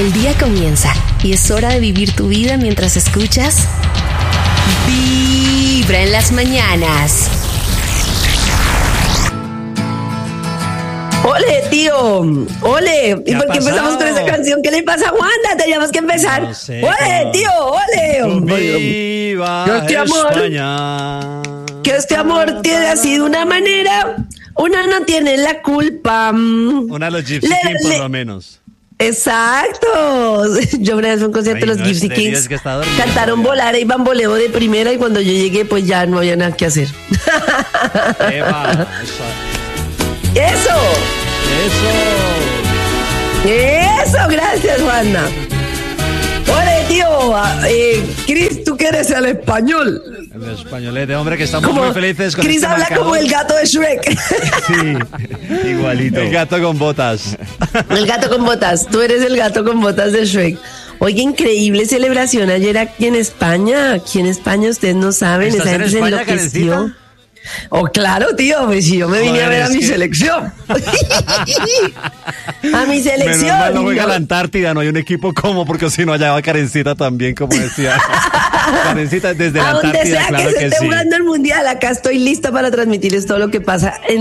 El día comienza y es hora de vivir tu vida mientras escuchas Vibra en las mañanas. ¡Ole, tío! ¡Ole! ¿Y por qué empezamos con esa pasado? canción? ¿Qué le pasa a Wanda? Teníamos que empezar. No sé, ¡Ole, no. tío! ¡Ole! ¡Viva Yo este amor. España! Que este amor tiene así de una manera. Una no tiene la culpa. Una de los Gypsy Kings, por lo menos. Exacto. Yo una vez fui a un concierto de Ay, los no, Gypsy este día Kings. es que está dormido. Cantaron Volar y Bamboleo de primera y cuando yo llegué pues ya no había nada que hacer. Eva, ¡Eso! ¡Eso! Gracias, Wanda. ¡Ole, tío! Cris, tú que eres el español. el españolete, hombre, que estamos Como muy felices con Cris este habla marcador. como el gato de Shrek. Sí, igualito. El gato con botas. El gato con botas. Tú eres el gato con botas de Shrek. Oye, increíble celebración ayer aquí en España. Aquí en España ustedes no saben. ¿Estás Esa en gente se España, enloqueció. Karencita? Oh, claro, tío. Pues si yo me vine Joder, a ver a es mi que- selección. A mi Menos selección. mal no juega No. la Antártida, no hay un equipo como, porque si no allá va Karencita también, como decía. Karencita desde la A donde Antártida, sea claro que se que esté sí. jugando el mundial, acá estoy lista para transmitirles todo lo que pasa en